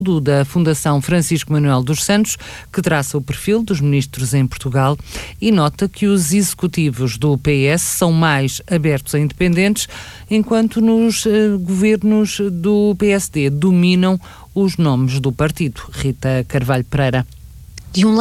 da Fundação Francisco Manuel dos Santos, que traça o perfil dos ministros em Portugal e nota que os executivos do PS são mais abertos a independentes, enquanto nos governos do PSD dominam os nomes do partido. Rita Carvalho Pereira. De um